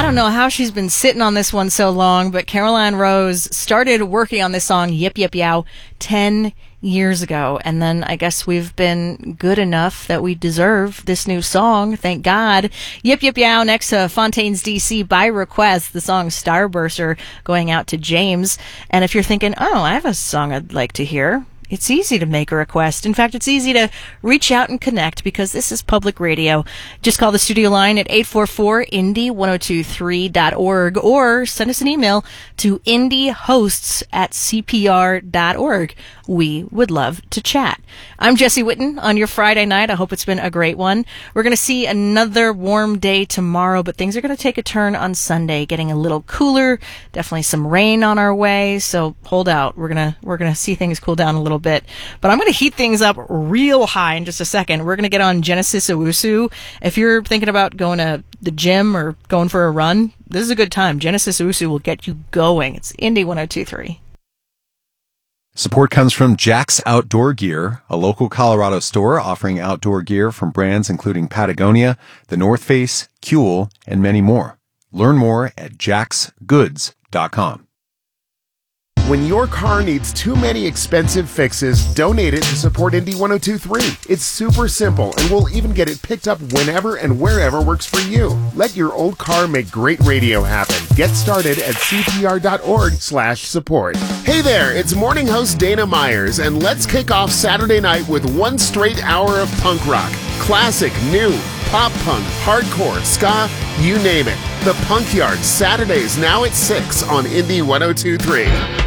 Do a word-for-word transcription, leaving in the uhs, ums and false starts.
don't know how she's been sitting on this one so long, but Caroline Rose started working on this song, Yip Yip Yow, ten years ago. And then I guess we've been good enough that we deserve this new song. Thank God. Yip Yip Yow next to Fontaine's D C by request, the song Starburster going out to James. And if you're thinking, oh, I have a song I'd like to hear, it's easy to make a request. In fact, it's easy to reach out and connect because this is public radio. Just call the studio line at eight four four Indie ten twenty-three dot org or send us an email to indiehosts at c p r dot org. We would love to chat. I'm Jesse Witten on your Friday night. I hope it's been a great one. We're going to see another warm day tomorrow, but things are going to take a turn on Sunday, getting a little cooler. Definitely some rain on our way, so hold out. We're going to we're going to see things cool down a little bit. But I'm going to heat things up real high in just a second. We're going to get on Genesis Owusu. If you're thinking about going to the gym or going for a run, this is a good time. Genesis Owusu will get you going. It's Indie ten twenty-three. Support comes from Jack's Outdoor Gear, a local Colorado store offering outdoor gear from brands including Patagonia, The North Face, Kuhl, and many more. Learn more at jacks goods dot com. When your car needs too many expensive fixes, donate it to support Indie ten twenty-three. It's super simple, and we'll even get it picked up whenever and wherever works for you. Let your old car make great radio happen. Get started at c p r dot org slash support. Hey there, it's morning host Dana Myers, and let's kick off Saturday night with one straight hour of punk rock. Classic, new, pop punk, hardcore, ska, you name it. The Punk Yard, Saturdays now at six on Indie ten twenty-three.